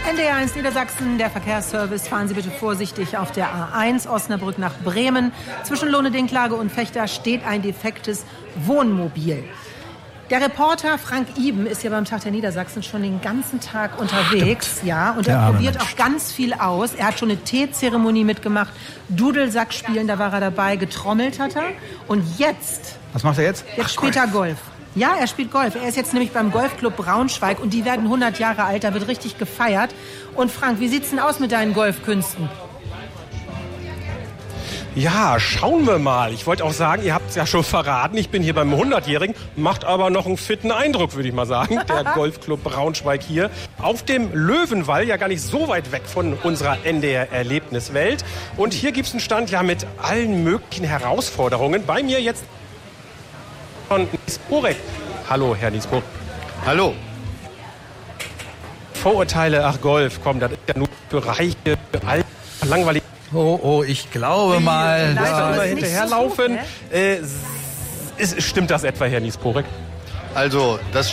NDR1 Niedersachsen, der Verkehrsservice. Fahren Sie bitte vorsichtig auf der A1 Osnabrück nach Bremen. Zwischen Lohne-Dinklage und Vechta steht ein defektes Wohnmobil. Der Reporter Frank Iben ist ja beim Tag der Niedersachsen schon den ganzen Tag unterwegs. Ja, und er probiert auch ganz viel aus. Er hat schon eine Teezeremonie mitgemacht, Dudelsack spielen, da war er dabei, getrommelt hat er. Und jetzt... Was macht er jetzt? Jetzt spielt er Golf. Ja, er spielt Golf. Er ist jetzt nämlich beim Golfclub Braunschweig und die werden 100 Jahre alt, da wird richtig gefeiert. Und Frank, wie sieht's denn aus mit deinen Golfkünsten? Ja, schauen wir mal. Ich wollte auch sagen, ihr habt es ja schon verraten, ich bin hier beim 100-Jährigen, macht aber noch einen fitten Eindruck, würde ich mal sagen, der Golfclub Braunschweig hier. Auf dem Löwenwall, ja gar nicht so weit weg von unserer NDR-Erlebniswelt. Und hier gibt es einen Stand ja mit allen möglichen Herausforderungen. Bei mir jetzt von Niesborek. Hallo, Herr Niesborek. Hallo. Vorurteile, ach Golf, komm, das ist ja nur für Reiche, für Alte, langweilig. Oh, ich glaube mal... Da hinterherlaufen. Stimmt das etwa, Herr Niesborek? Also, das